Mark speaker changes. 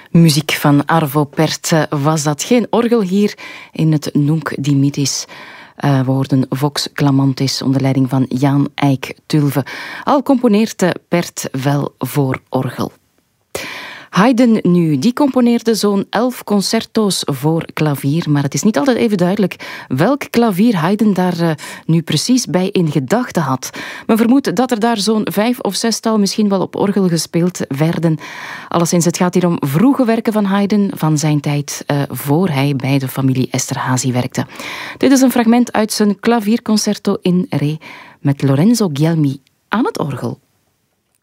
Speaker 1: Muziek van Arvo Pärt was dat. Geen orgel hier in het Nunc Dimittis. We hoorden Vox Clamantis onder leiding van Jan Eik Tulve. Al componeerde Pärt wel voor orgel. Haydn nu, die componeerde zo'n 11 concerto's voor klavier, maar het is niet altijd even duidelijk welk klavier Haydn daar nu precies bij in gedachten had. Men vermoedt dat er daar zo'n 5 of 6-tal misschien wel op orgel gespeeld werden. Alleszins, het gaat hier om vroege werken van Haydn, van zijn tijd voor hij bij de familie Esterházy werkte. Dit is een fragment uit zijn klavierconcerto in Re met Lorenzo Guglielmi aan het orgel.